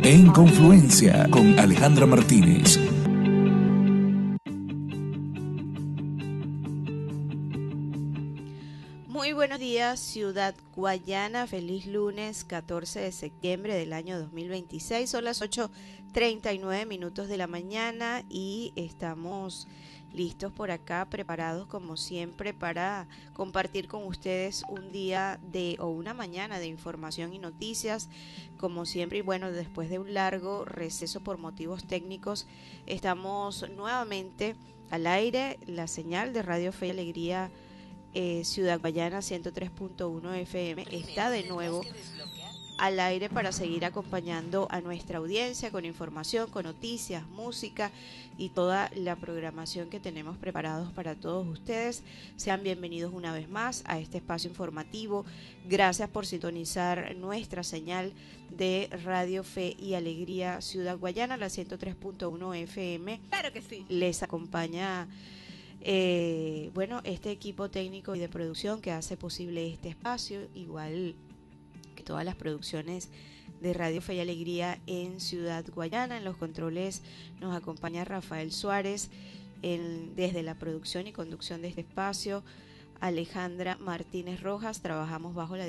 En Confluencia con Alejandra Martínez. Muy buenos días, Ciudad Guayana. Feliz lunes 14 de septiembre del año 2026. Son las 8:39 de la mañana y estamos listos por acá, preparados como siempre para compartir con ustedes un día o una mañana de información y noticias, como siempre. Y bueno, después de un largo receso por motivos técnicos, estamos nuevamente al aire. La señal de Radio Fe y Alegría Ciudad Guayana 103.1 FM está de nuevo al aire para seguir acompañando a nuestra audiencia con información, con noticias, música y toda la programación que tenemos preparados para todos ustedes. Sean bienvenidos una vez más a este espacio informativo. Gracias por sintonizar nuestra señal de Radio Fe y Alegría Ciudad Guayana, la 103.1 FM. Claro que sí. Les acompaña este equipo técnico y de producción que hace posible este espacio, igual que todas las producciones de Radio Fe y Alegría en Ciudad Guayana. En los controles nos acompaña Rafael Suárez, desde la producción y conducción de este espacio, Alejandra Martínez Rojas. Trabajamos bajo la